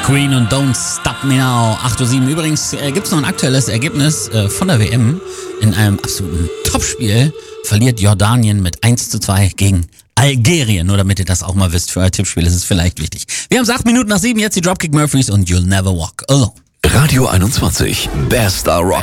Queen und Don't Stop Me Now, 8:07 Uhr. Übrigens gibt es noch ein aktuelles Ergebnis von der WM. In einem absoluten Topspiel verliert Jordanien mit 1:2 gegen Algerien. Nur damit ihr das auch mal wisst, für euer Tippspiel ist es vielleicht wichtig. Wir haben es 8 Minuten nach 7, jetzt die Dropkick Murphys und You'll Never Walk Alone. Radio 21, Bester Rock.